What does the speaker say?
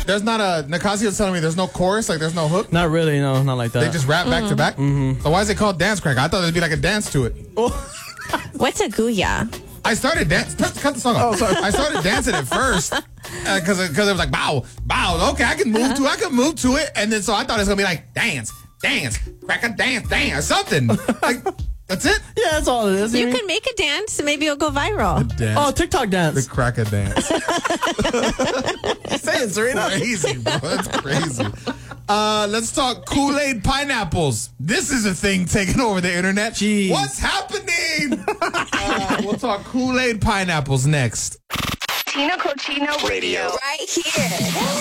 There's not a... Nicasia's telling me there's no chorus, like there's no hook. Not really, no, not like that. They just rap back to back? Mm-hmm. So why is it called Dance Crack? I thought there'd be like a dance to it. What's a guya? I started dancing. Cut the song off. Oh, sorry. I started dancing at first because it was like bow, bow. Okay, I can move to it, and then so I thought it was gonna be like dance, crack a dance, or something. Like that's it. Yeah, that's all it is. You can make a dance, maybe it'll go viral. Dance. Oh, TikTok dance. The crack a dance. Say it, Serena. Crazy, bro. That's crazy. Let's talk Kool-Aid pineapples. This is a thing taking over the internet. Jeez. What's happening? We'll talk Kool-Aid pineapples next. Tina Cochino Radio. Right here.